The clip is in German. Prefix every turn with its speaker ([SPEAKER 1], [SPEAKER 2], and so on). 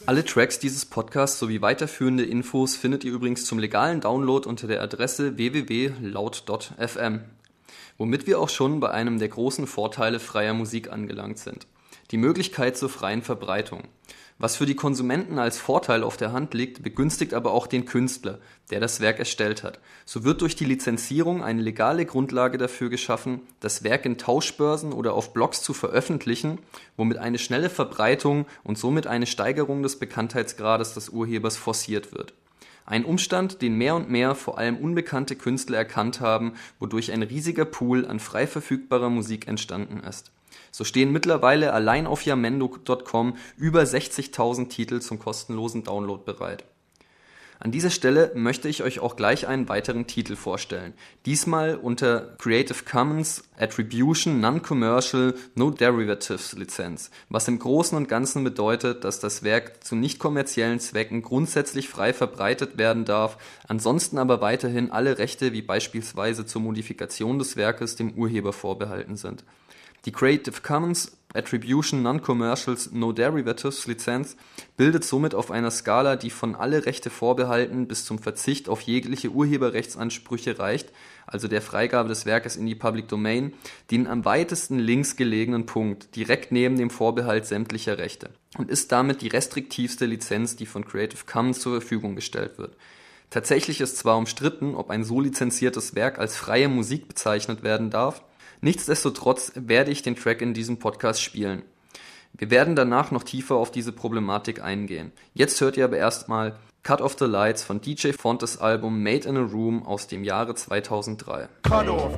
[SPEAKER 1] Alle Tracks dieses Podcasts sowie weiterführende Infos findet ihr übrigens zum legalen Download unter der Adresse www.laut.fm. Womit wir auch schon bei einem der großen Vorteile freier Musik angelangt sind: die Möglichkeit zur freien Verbreitung. Was für die Konsumenten als Vorteil auf der Hand liegt, begünstigt aber auch den Künstler, der das Werk erstellt hat. So wird durch die Lizenzierung eine legale Grundlage dafür geschaffen, das Werk in Tauschbörsen oder auf Blogs zu veröffentlichen, womit eine schnelle Verbreitung und somit eine Steigerung des Bekanntheitsgrades des Urhebers forciert wird. Ein Umstand, den mehr und mehr vor allem unbekannte Künstler erkannt haben, wodurch ein riesiger Pool an frei verfügbarer Musik entstanden ist. So stehen mittlerweile allein auf Jamendo.com über 60.000 Titel zum kostenlosen Download bereit. An dieser Stelle möchte ich euch auch gleich einen weiteren Titel vorstellen. Diesmal unter Creative Commons Attribution Non-Commercial No Derivatives Lizenz, was im Großen und Ganzen bedeutet, dass das Werk zu nicht kommerziellen Zwecken grundsätzlich frei verbreitet werden darf, ansonsten aber weiterhin alle Rechte wie beispielsweise zur Modifikation des Werkes dem Urheber vorbehalten sind. Die Creative Commons Attribution Non-Commercial No Derivatives Lizenz bildet somit auf einer Skala, die von alle Rechte vorbehalten bis zum Verzicht auf jegliche Urheberrechtsansprüche reicht, also der Freigabe des Werkes in die Public Domain, den am weitesten links gelegenen Punkt, direkt neben dem Vorbehalt sämtlicher Rechte, und ist damit die restriktivste Lizenz, die von Creative Commons zur Verfügung gestellt wird. Tatsächlich ist zwar umstritten, ob ein so lizenziertes Werk als freie Musik bezeichnet werden darf. Nichtsdestotrotz werde ich den Track in diesem Podcast spielen. Wir werden danach noch tiefer auf diese Problematik eingehen. Jetzt hört ihr aber erstmal Cut Off the Lights von DJ Fontes Album Made in a Room aus dem Jahre 2003. Cut off